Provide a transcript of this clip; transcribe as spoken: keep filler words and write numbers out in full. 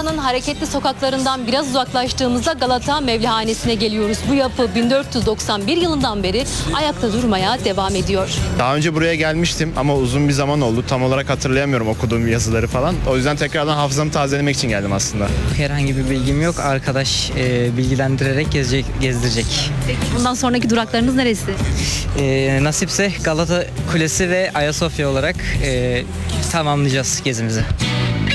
Avrupa'nın hareketli sokaklarından biraz uzaklaştığımızda Galata Mevlihanesi'ne geliyoruz. Bu yapı bin dört yüz doksan bir yılından beri ayakta durmaya devam ediyor. Daha önce buraya gelmiştim ama uzun bir zaman oldu. Tam olarak hatırlayamıyorum okuduğum yazıları falan. O yüzden tekrardan hafızamı tazelemek için geldim aslında. Herhangi bir bilgim yok. Arkadaş e, bilgilendirerek gezecek, gezdirecek. Peki bundan sonraki duraklarınız neresi? E, nasipse Galata Kulesi ve Ayasofya olarak e, tamamlayacağız gezimizi.